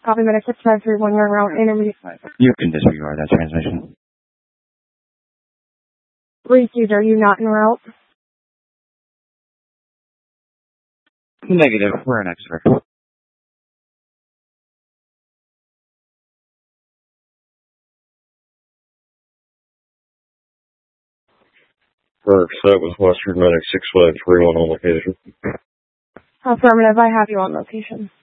Copy medic 6531, you're around intermediate 5. You can disregard that transmission. Refuse, are you not en route? Negative, we're an expert. First, that was Western Medic 6531 on location. Affirmative, I have you on location.